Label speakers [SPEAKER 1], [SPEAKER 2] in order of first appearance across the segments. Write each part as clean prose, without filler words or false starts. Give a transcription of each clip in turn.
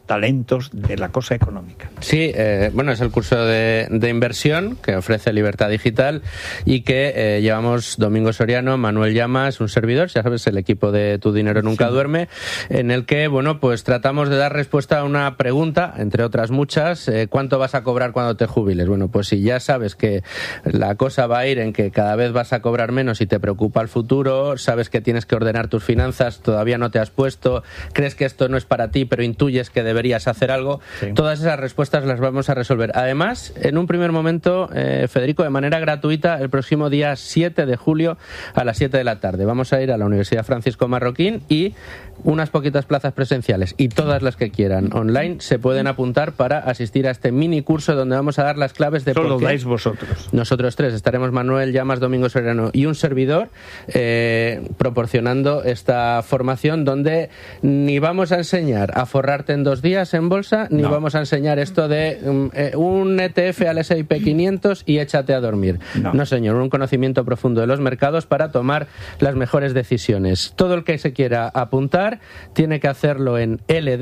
[SPEAKER 1] talentos de la cosa económica.
[SPEAKER 2] Sí, bueno, es el curso de inversión que ofrece Libertad Digital y que llevamos Domingo Soriano, Manuel Llamas, un servidor, ya sabes, el equipo de Tu Dinero Nunca Duerme, en el que, bueno, pues tratamos de dar respuesta a una pregunta, entre otras muchas, ¿cuánto vas a cobrar cuando te jubiles? Bueno, pues si ya sabes que la cosa va a ir en que cada vez vas a cobrar menos y te preocupa el futuro, sabes que tienes que ordenar tus finanzas, todavía no te has puesto, crees que esto no es para ti, pero intuyes que deberías hacer algo, todas esas respuestas las vamos a resolver. Además, en un primer momento, Federico, de manera gratuita, el próximo día 7 de julio a las 7 de la tarde. Vamos a ir a la Universidad Francisco Marroquín y unas poquitas plazas presenciales y todas las que quieran online se pueden apuntar para asistir a este mini curso donde vamos a dar las claves de por qué.
[SPEAKER 1] Solo dais vosotros.
[SPEAKER 2] Nosotros tres, estaremos Manuel Llamas, Domingo Soriano y un servidor proporcionando esta formación donde ni vamos a enseñar a forrarte en 2 días en bolsa, ni vamos a enseñar esto de un ETF al S&P 500 y échate a dormir. No, señor, un conocimiento profundo de los mercados para tomar las mejores decisiones. Todo el que se quiera apuntar tiene que hacerlo en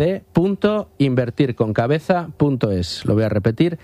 [SPEAKER 2] ld.invertirconcabeza.es. Lo voy a repetir,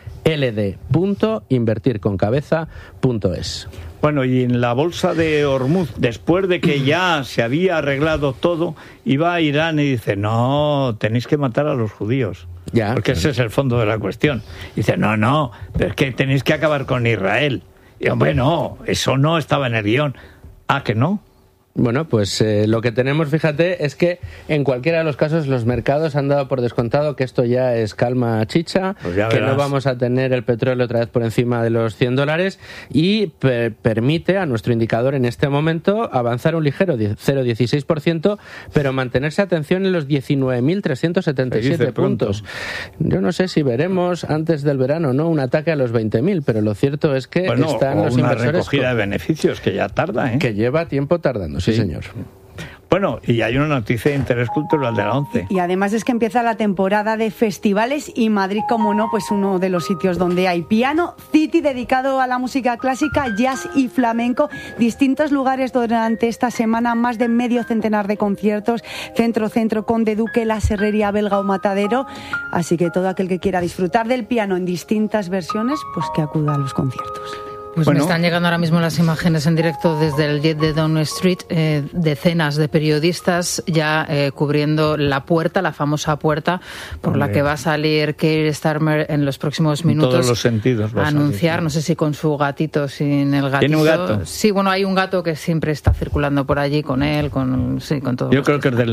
[SPEAKER 2] ld.invertirconcabeza.es.
[SPEAKER 1] Bueno, y en la bolsa de Hormuz, después de que ya se había arreglado todo, iba a Irán y dice, no, tenéis que matar a los judíos. Ya, porque ese es el fondo de la cuestión. Y dice, no, pero es que tenéis que acabar con Israel. Y hombre, no, eso no estaba en el guión. ¿Ah, que no?
[SPEAKER 2] Bueno, pues lo que tenemos, fíjate, es que en cualquiera de los casos los mercados han dado por descontado que esto ya es calma chicha, pues que no vamos a tener el petróleo otra vez por encima de los $100 y permite a nuestro indicador en este momento avanzar un ligero 0,16%, pero mantenerse, atención, en los 19.377 puntos. Yo no sé si veremos antes del verano, ¿no?, un ataque a los 20.000, pero lo cierto es que están los inversores...
[SPEAKER 1] una recogida de beneficios que ya tarda, ¿eh?
[SPEAKER 2] Que lleva tiempo tardando. Sí, señor.
[SPEAKER 1] Bueno, y hay una noticia de interés cultural de la ONCE.
[SPEAKER 3] Y además es que empieza la temporada de festivales y Madrid, como no, pues uno de los sitios donde hay Piano City, dedicado a la música clásica, jazz y flamenco. Distintos lugares durante esta semana, más de medio centenar de conciertos, Centro, Conde Duque, La Serrería, Belga o Matadero. Así que todo aquel que quiera disfrutar del piano en distintas versiones, pues que acuda a los conciertos.
[SPEAKER 4] Pues me están llegando ahora mismo las imágenes en directo desde el jet de Downing Street, decenas de periodistas ya cubriendo la puerta, la famosa puerta por la que va a salir Keir Starmer en los próximos minutos.
[SPEAKER 1] En todos los sentidos va a
[SPEAKER 4] anunciar, no sé si con su gatito, sin el gatito.
[SPEAKER 1] ¿Tiene un gato?
[SPEAKER 4] Sí, bueno, hay un gato que siempre está circulando por allí con él, con todo.
[SPEAKER 1] Yo creo que es del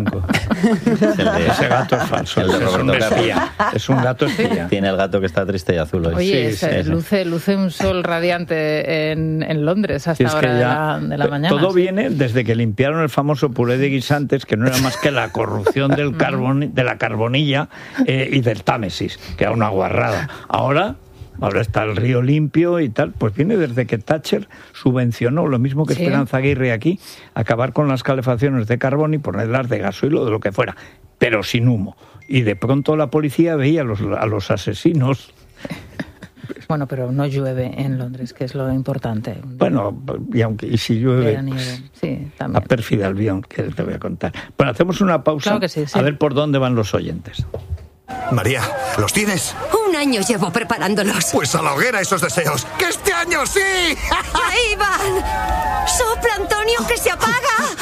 [SPEAKER 1] MI5. Ese gato es falso, es un espía. Es un gato espía.
[SPEAKER 5] Tiene el gato que está triste y azul hoy.
[SPEAKER 4] Oye, luce un sol radiante en Londres hasta hora de la mañana.
[SPEAKER 1] Todo viene desde que limpiaron el famoso puré de guisantes, que no era más que la corrupción del de la carbonilla y del Támesis, que era una guarrada. Ahora está el río limpio y tal. Pues viene desde que Thatcher subvencionó, lo mismo que Esperanza Aguirre aquí, acabar con las calefacciones de carbón y ponerlas de gasoil o de lo que fuera, pero sin humo. Y de pronto la policía veía a los asesinos.
[SPEAKER 4] Bueno, pero no llueve en Londres, que es lo importante.
[SPEAKER 1] Bueno, y si llueve,
[SPEAKER 4] sí, también.
[SPEAKER 1] La pérfida Albión, que te voy a contar. Bueno, hacemos una pausa,
[SPEAKER 4] claro que sí.
[SPEAKER 1] A ver por dónde van los oyentes.
[SPEAKER 6] María, ¿los tienes?
[SPEAKER 7] 1 año llevo preparándolos.
[SPEAKER 6] Pues a la hoguera esos deseos. ¡Que este año sí!
[SPEAKER 7] ¡Ahí van! ¡Sopla, Antonio, que se apaga!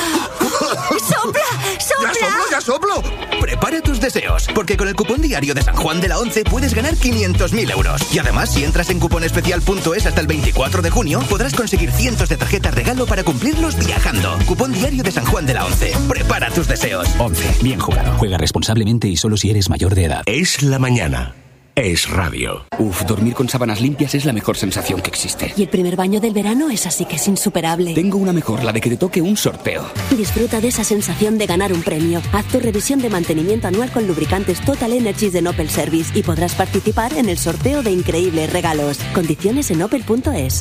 [SPEAKER 7] ¡Sopla!
[SPEAKER 6] ¡Ya soplo! Prepara tus deseos, porque con el cupón diario de San Juan de la ONCE puedes ganar 500.000 euros. Y además, si entras en cuponespecial.es hasta el 24 de junio, podrás conseguir cientos de tarjetas regalo para cumplirlos viajando. Cupón diario de San Juan de la ONCE. Prepara tus deseos.
[SPEAKER 8] ONCE, bien jugado. Juega responsablemente y solo si eres mayor de edad.
[SPEAKER 9] Es la mañana. Es radio.
[SPEAKER 8] Dormir con sábanas limpias es la mejor sensación que existe.
[SPEAKER 10] Y el primer baño del verano es así que es insuperable.
[SPEAKER 8] Tengo una mejor, la de que te toque un sorteo.
[SPEAKER 10] Disfruta de esa sensación de ganar un premio. Haz tu revisión de mantenimiento anual con lubricantes Total Energies de Opel Service y podrás participar en el sorteo de increíbles regalos. Condiciones en opel.es.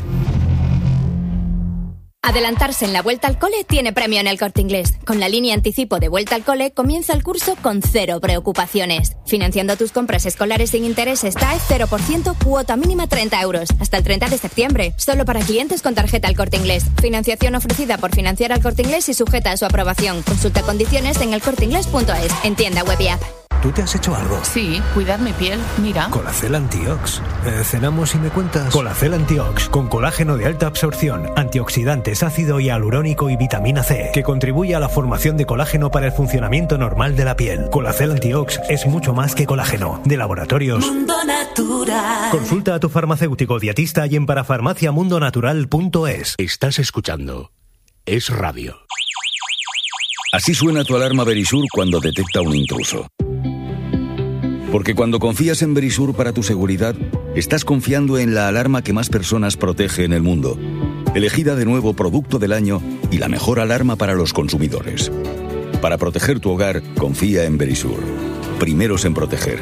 [SPEAKER 11] Adelantarse en la vuelta al cole tiene premio en El Corte Inglés. Con la línea anticipo de vuelta al cole comienza el curso con 0 preocupaciones. Financiando tus compras escolares sin intereses TAE 0%, cuota mínima 30 euros. Hasta el 30 de septiembre. Solo para clientes con tarjeta El Corte Inglés. Financiación ofrecida por Financiar al Corte Inglés y sujeta a su aprobación. Consulta condiciones en elcorteinglés.es. En tienda web y app.
[SPEAKER 12] ¿tú te has hecho algo?
[SPEAKER 13] Sí, cuidar mi piel, mira.
[SPEAKER 12] Colacel Antiox. ¿Cenamos y me cuentas? Colacel Antiox, con colágeno de alta absorción, antioxidantes, ácido hialurónico y vitamina C, que contribuye a la formación de colágeno para el funcionamiento normal de la piel. Colacel Antiox es mucho más que colágeno. De Laboratorios
[SPEAKER 14] Mundo Natural.
[SPEAKER 12] Consulta a tu farmacéutico dietista y en parafarmaciamundonatural.es.
[SPEAKER 9] Estás escuchando Es Radio.
[SPEAKER 15] Así suena tu alarma Verisur cuando detecta un intruso. Porque cuando confías en Verisur para tu seguridad, estás confiando en la alarma que más personas protege en el mundo. Elegida de nuevo Producto del Año y la mejor alarma para los consumidores. Para proteger tu hogar, confía en Verisur. Primeros en proteger.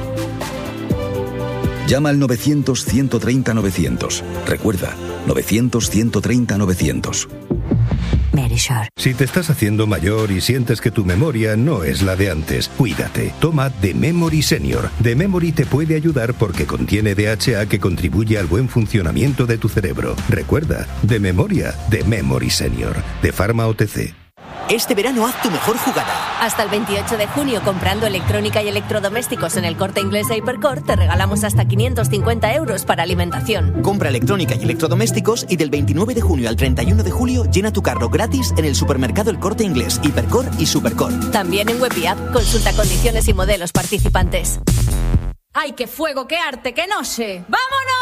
[SPEAKER 15] Llama al 900-130-900. Recuerda, 900-130-900.
[SPEAKER 16] Verisur. Si te estás haciendo mayor y sientes que tu memoria no es la de antes, cuídate. Toma The Memory Senior. The Memory te puede ayudar porque contiene DHA que contribuye al buen funcionamiento de tu cerebro. Recuerda, de memoria, The Memory Senior. De Pharma OTC.
[SPEAKER 17] Este verano haz tu mejor jugada.
[SPEAKER 18] Hasta el 28 de junio, comprando electrónica y electrodomésticos en el Corte Inglés de Hipercor, te regalamos hasta 550 euros para alimentación.
[SPEAKER 17] Compra electrónica y electrodomésticos y del 29 de junio al 31 de julio llena tu carro gratis en el supermercado El Corte Inglés, Hipercor y Supercor.
[SPEAKER 18] También en web y app. Consulta condiciones y modelos participantes.
[SPEAKER 19] ¡Ay, qué fuego, qué arte, qué noche! ¡Vámonos!